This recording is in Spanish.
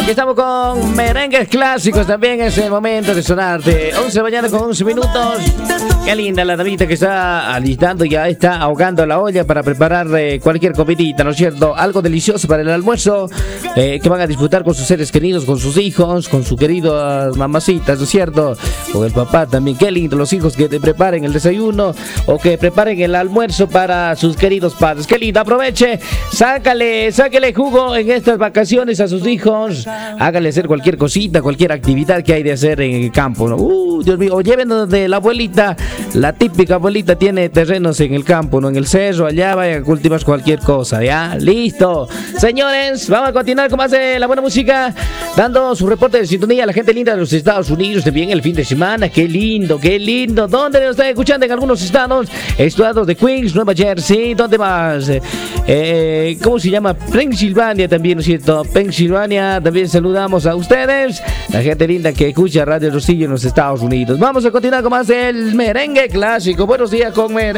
Aquí estamos con merengues clásicos. También es el momento de sonar de 11 de la mañana con 11 minutos. Qué linda la damita que está alistando, ya está ahogando la olla para preparar cualquier comidita, ¿no es cierto? Algo delicioso para el almuerzo que van a disfrutar con sus seres queridos, con sus hijos, con sus queridas mamacitas, ¿no es cierto? Con el papá también. Qué lindo los hijos que te preparen el desayuno o que preparen el almuerzo para sus queridos padres. Qué lindo, aproveche, sácale jugo en estas vacaciones a sus hijos. Hágale hacer cualquier cosita, cualquier actividad que hay de hacer en el campo, ¿no? Dios mío, o lleven donde la abuelita. La típica abuelita tiene terrenos en el campo, no en el cerro, allá vayan a cultivar cualquier cosa, ¿ya? ¡Listo! Señores, vamos a continuar con más de la buena música, dando su reporte de sintonía a la gente linda de los Estados Unidos, también el fin de semana. ¡Qué lindo, qué lindo! ¿Dónde nos están escuchando? En algunos estados de Queens, Nueva Jersey, ¿dónde más? ¿Cómo se llama? Pensilvania también, ¿no es cierto? Pensilvania, también saludamos a ustedes, la gente linda que escucha Radio Rocío en los Estados Unidos. Vamos a continuar con más del merengue clásico. Buenos días con merengue.